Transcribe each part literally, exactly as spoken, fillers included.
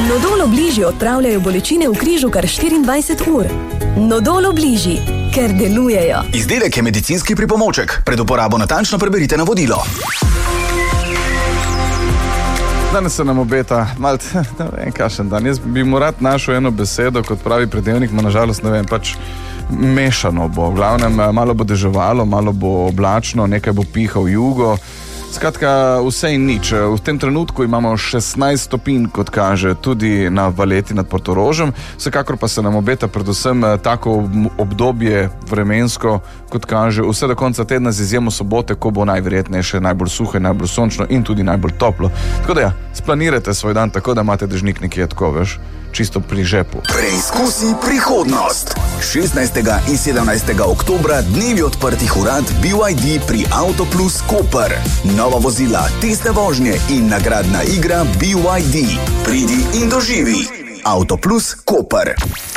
Nodol Obliži odpravljajo bolečine v križu kar štiriindvajset ur. Nodol Obliži, ker delujejo. Izdelek je medicinski pripomoček. Pred uporabo natančno preberite navodilo. Danes se nam obeta, malce, ne vem, kakšen dan. Jaz bi mu rad našel eno besedo, kot pravi predevnik, ma nažalost ne vem, pač mešano bo. V glavnem, malo bo deževalo, malo bo oblačno, nekaj bo pihal jugo. Skratka, vse in nič. V tem trenutku imamo šestnajst stopinj, kot kaže, tudi na Valeti nad Portorožem. Vsekakor pa se nam obeta predvsem tako obdobje vremensko, kot kaže, vse do konca tedna z izjemo sobote, ko bo najverjetneje še najbolj suho, najbolj sončno in tudi najbolj toplo. Tako da ja, splanirajte svoj dan tako, da imate dežnik nekje tako, veš, čisto pri žepu. Preizkusi prihodnost. šestnajstega in sedemnajstega oktobra dnevi odprtih urad B Y D pri Autoplus Koper. Nova vozila, testne vožnje in nagradna igra B Y D. Pridi in doživi. Autoplus Koper.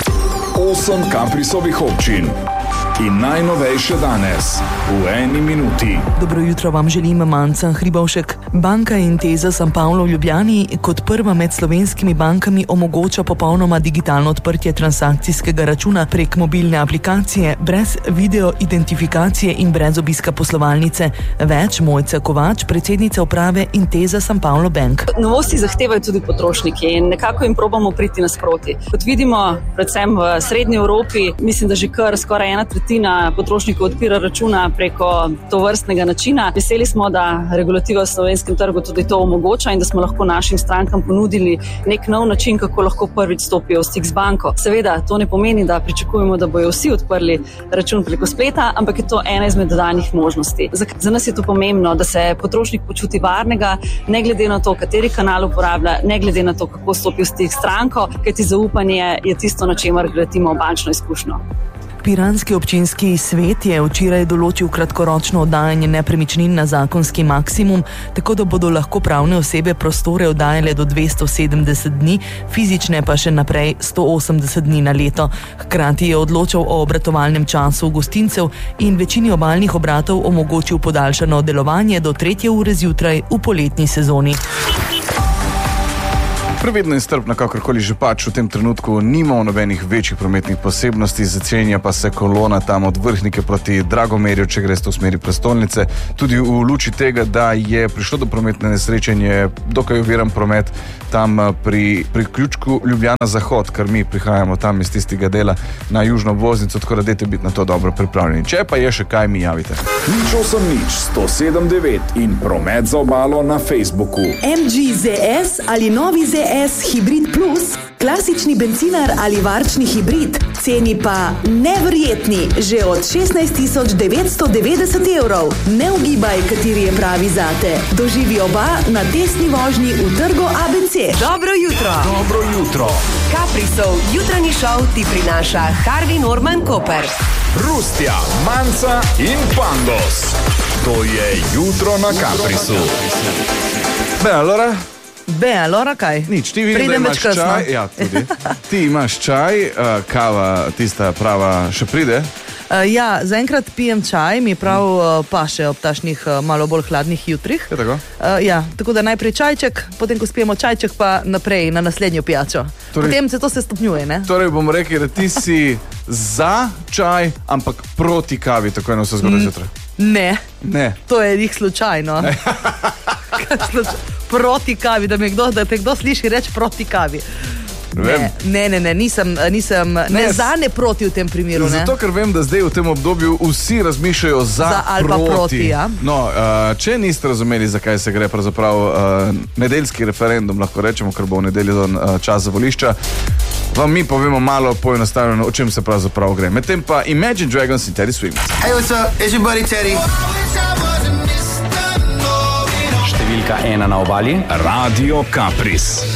Osem Caprisovih občin. In najnovejše danes, v eni minuti. Dobro jutro vam želim, Manca Hribovšek. Banka Intesa San Paolo v Ljubljani kot prva med slovenskimi bankami omogoča popolnoma digitalno odprtje transakcijskega računa prek mobilne aplikacije, brez video identifikacije in brez obiska poslovalnice. Več Mojca Kovač, predsednica uprave Intesa San Paolo Bank. Novosti zahtevajo tudi potrošniki in nekako jim probamo priti nasproti. Kot vidimo, predvsem v Srednji Evropi, mislim, da že kar skoraj ena tretjina potrošnikov odpira računa preko tovrstnega načina. Veseli smo, da regulativa v slovenskem trgu tudi to omogoča in da smo lahko našim strankam ponudili nek nov način, kako lahko prvič stopijo v stik z banko. Seveda, to ne pomeni, da pričakujemo, da bojo vsi odprli račun preko spleta, ampak je to ena izmed dodanih možnosti. Za, za nas je to pomembno, da se potrošnik počuti varnega, ne glede na to, kateri kanal uporablja, ne glede na to, kako stopi v stik s stranko, kajti zaupanje je tisto, na čemer gradimo bančno izkušnjo. Piranski občinski svet je včeraj določil kratkoročno oddajanje nepremičnin na zakonski maksimum, tako da bodo lahko pravne osebe prostore oddajale do dvesto sedemdeset dni, fizične pa še naprej sto osemdeset dni na leto. Hkrati je odločal o obratovalnem času gostincev in večini obalnih obratov omogočil podaljšano delovanje do tretje ure zjutraj v poletni sezoni. Previdno in strpno, kakorkoli že pač, v tem trenutku nimamo nobenih večjih prometnih posebnosti, začenja pa se kolona tam od Vrhnike proti Dragomerju, če greste v smeri prestolnice. Tudi v luči tega, da je prišlo do prometne nesreče in je dokaj oviran promet tam pri priključku Ljubljana Zahod, ker mi prihajamo tam iz tistega dela na južno obvoznico, tako da dajte biti na to dobro pripravljeni. Če pa je še kaj, mi javite. Nič osem nič sto sedem devet in promet za obalo na Facebooku. M G Z S ali novi Z S Hybrid Plus, klasični bencinar ali varčni hibrid, ceni pa neverjetni, že od šestnajst tisoč devetsto devetdeset evrov. Ne ugibaj, kateri je pravi zate. Doživi oba na testni vožnji v trgu A B C. Dobro jutro. Dobro jutro. Caprisov jutranji šov ti prinaša Harvey Norman Koper. Rustja, Manca in Pandos. To je jutro na Caprisu. Beh, allora... Be, alora kaj? Nič, ti vidim, da imaš čaj. Ja, tudi. Ti imaš čaj, uh, kava tista prava še pride? Uh, ja, zaenkrat pijem čaj, mi prav uh, paše ob tašnih uh, malo bolj hladnih jutrih. Je tako? Uh, ja, tako da najprej čajček, potem ko spijemo čajček, pa naprej na naslednjo pijačo. Torej, potem se to se stopnjuje, ne? Torej bom rekel, da ti si za čaj, ampak proti kavi, tako eno se zgodaj zjutraj. Ne. Ne. To je njih slučajno. Proti kavi, da, me kdo, da te kdo sliši reči proti kavi. Ne, ne, ne, ne, nisem, nisem ne, ne za, ne proti v tem primeru. Ne? Zato, ker vem, da zdaj v tem obdobju vsi razmišljajo za, za ali pa proti. proti ja. No, uh, če niste razumeli, zakaj se gre, pravzaprav uh, nedeljski referendum, lahko rečemo, ker bo v nedeljo uh, čas za volišča, vam mi povemo malo poenostavljeno, o čem se pravzaprav gre. Medtem pa Imagine Dragons in Teddy Swims. Hey, what's up? It's your buddy Teddy. Številka ena na obali. Radio Capris.